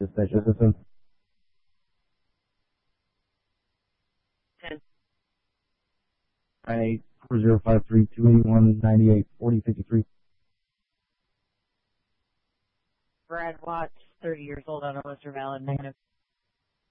Dispatch assistant. 10. 984053281984053. Brad Watts, 30 years old, on a Western Valid, negative.